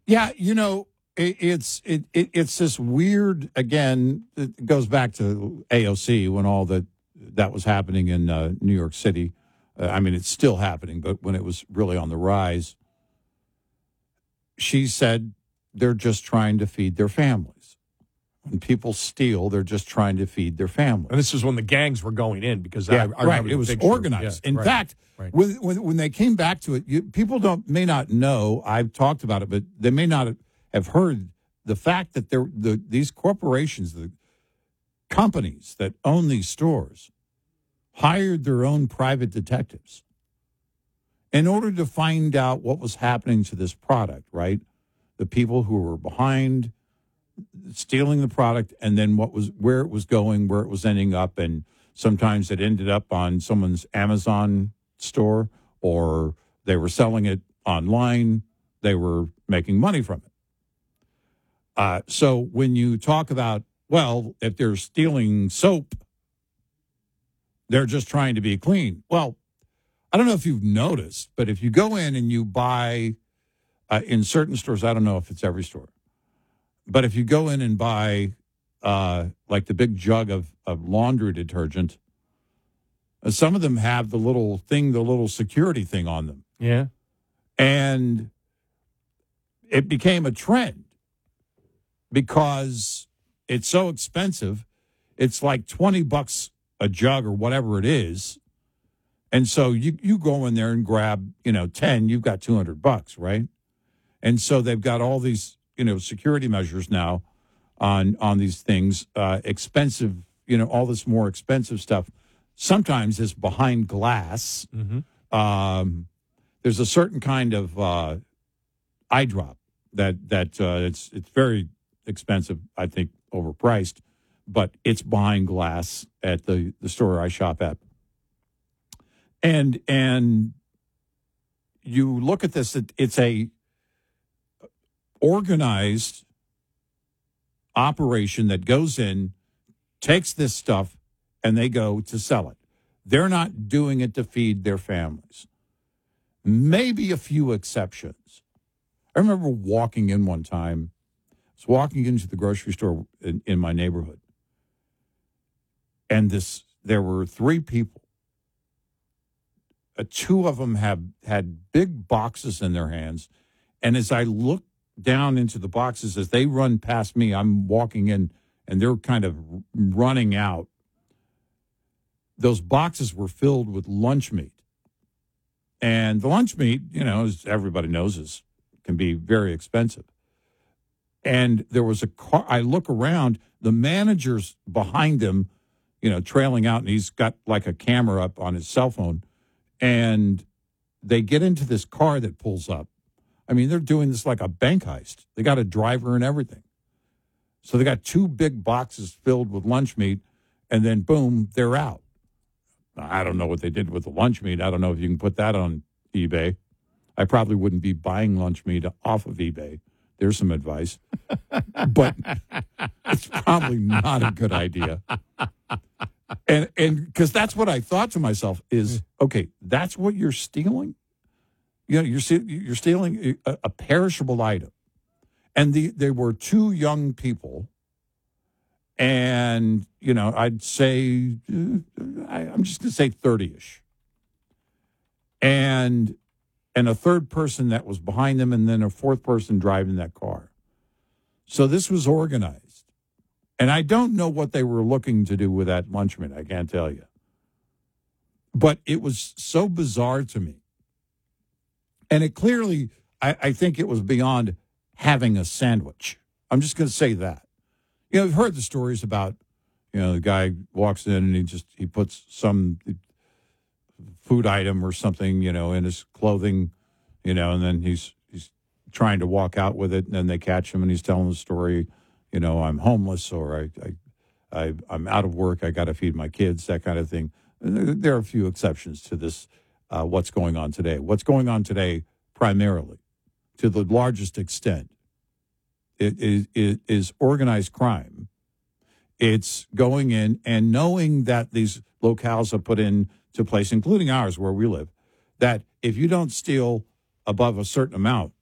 Yeah, it's this weird. Again, it goes back to AOC when all that was happening in New York City. I mean, it's still happening, but when it was really on the rise, she said they're just trying to feed their families. When people steal, they're just trying to feed their families. And this is when the gangs were going in because I right. remember It was organized. In fact, when they came back to it, people may not know. I've talked about it, but they may not have heard the fact that these corporations, the companies that own these stores, hired their own private detectives in order to find out what was happening to this product, right? The people who were behind stealing the product, and then where it was going, where it was ending up, and sometimes it ended up on someone's Amazon store, or they were selling it online. They were making money from it. So when you talk about, well, if they're stealing soap, they're just trying to be clean. Well, I don't know if you've noticed, but if you go in and you buy in certain stores, I don't know if it's every store, but if you go in and buy like the big jug of laundry detergent, some of them have the little security thing on them. Yeah. And it became a trend because it's so expensive. It's like $20 a jug or whatever it is. And so you go in there and grab, 10, you've got $200, right? And so they've got all these, security measures now on these things, expensive, all this more expensive stuff. Sometimes it's behind glass. Mm-hmm. There's a certain kind of eye drop that it's very expensive, I think, overpriced, but it's behind glass at the store I shop at. And you look at this, it's a organized operation that goes in, takes this stuff, and they go to sell it. They're not doing it to feed their families. Maybe a few exceptions. I remember walking in one time. I was walking into the grocery store in my neighborhood, and there were three people. Two of them had big boxes in their hands, and as I looked down into the boxes, as they run past me, I'm walking in, and they're kind of running out. Those boxes were filled with lunch meat. And the lunch meat, as everybody knows, can be very expensive. And there was a car. I look around, the manager's behind them, trailing out, and he's got like a camera up on his cell phone. And they get into this car that pulls up. I mean, they're doing this like a bank heist. They got a driver and everything. So they got two big boxes filled with lunch meat, and then boom, they're out. I don't know what they did with the lunch meat. I don't know if you can put that on eBay. I probably wouldn't be buying lunch meat off of eBay. There's some advice. But it's probably not a good idea. And because that's what I thought to myself is, okay, that's what you're stealing? You're stealing a perishable item. And there were two young people, and, I'd say, I'm just going to say 30-ish. And a third person that was behind them, and then a fourth person driving that car. So this was organized. And I don't know what they were looking to do with that lunch meat. I can't tell you. But it was so bizarre to me. And it clearly, I think it was beyond having a sandwich. I'm just going to say that. I've heard the stories about, the guy walks in and he puts some food item or something, in his clothing, and then he's trying to walk out with it, and then they catch him and he's telling the story, I'm homeless, or I'm out of work, I got to feed my kids, that kind of thing. There are a few exceptions to this, what's going on today. What's going on today, primarily, to the largest extent, it is organized crime. It's going in and knowing that these locales are put into place, including ours where we live, that if you don't steal above a certain amount,